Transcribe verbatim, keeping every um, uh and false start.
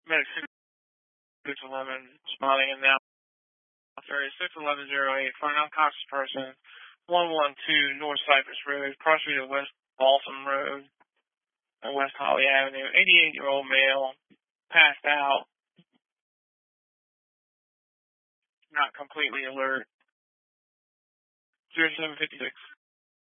Medic six eleven spotting and now Ferry six eleven zero eight for an unconscious person, one one two North Cypress Road, cross street of West Balsam Road and West Holly Avenue. eighty-eight-year-old male, passed out, not completely alert. zero seven fifty-six.